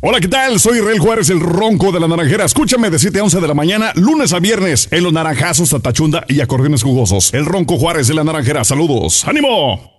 Hola, ¿qué tal? Soy Israel Juárez, el ronco de la naranjera. Escúchame de 7 a 11 de la mañana, lunes a viernes, en los naranjazos, tatachunda y acordeones jugosos. El ronco Juárez de la naranjera. Saludos. ¡Ánimo!